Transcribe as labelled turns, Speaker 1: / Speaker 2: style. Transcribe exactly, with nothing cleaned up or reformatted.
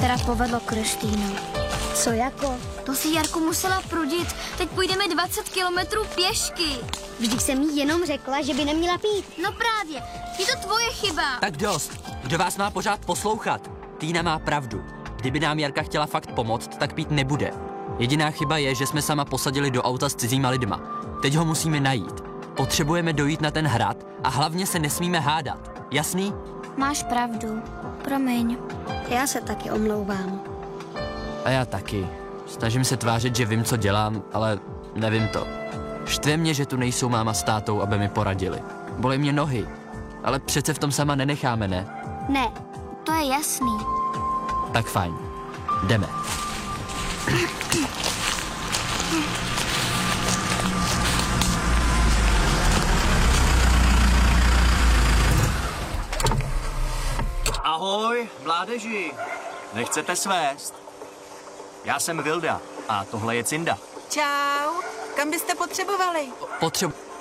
Speaker 1: teda povedlo, Kristýno.
Speaker 2: Co jako?
Speaker 1: To si Jarku musela prudit. Teď půjdeme dvacet kilometrů pěšky.
Speaker 2: Vždyť jsem jí jenom řekla, že by neměla pít.
Speaker 1: No právě, je to tvoje chyba.
Speaker 3: Tak dost. Kdo vás má pořád poslouchat? Týna má pravdu. Kdyby nám Jarka chtěla fakt pomoct, tak pít nebude. Jediná chyba je, že jsme sama posadili do auta s cizíma lidma. Teď ho musíme najít. Potřebujeme dojít na ten hrad a hlavně se nesmíme hádat. Jasný?
Speaker 1: Máš pravdu. Promiň.
Speaker 2: Já se taky omlouvám.
Speaker 3: A já taky. Snažím se tvářit, že vím, co dělám, ale nevím to. Štve mě, že tu nejsou máma s tátou, aby mi poradili. Bolí mě nohy, ale přece v tom sama nenecháme, ne?
Speaker 2: Ne.
Speaker 1: To je jasný.
Speaker 3: Tak fajn. Jdeme.
Speaker 4: Ahoj, mládeži. Nechcete svést? Já jsem Vilda a tohle je Cinda.
Speaker 5: Čau, kam byste potřebovali?
Speaker 3: Potřebu...